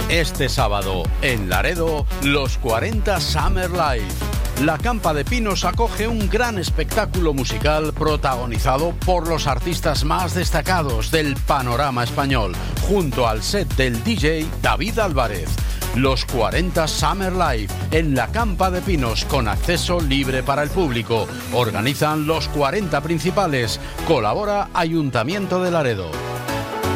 Este sábado, en Laredo, los 40 Summer Live. La Campa de Pinos acoge un gran espectáculo musical protagonizado por los artistas más destacados del panorama español, junto al set del DJ David Álvarez. Los 40 Summer Live en la Campa de Pinos con acceso libre para el público. Organizan los 40 principales. Colabora Ayuntamiento de Laredo.